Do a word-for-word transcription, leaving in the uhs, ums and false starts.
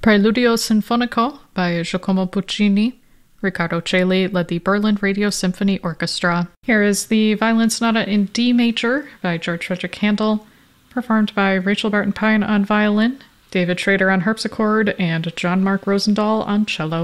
Preludio Sinfonico by Giacomo Puccini. Riccardo Chailly led the Berlin Radio Symphony Orchestra. Here is the Violin Sonata in D major by George Frederick Handel, performed by Rachel Barton Pine on violin, David Schrader on harpsichord, and John Mark Rosendahl on cello.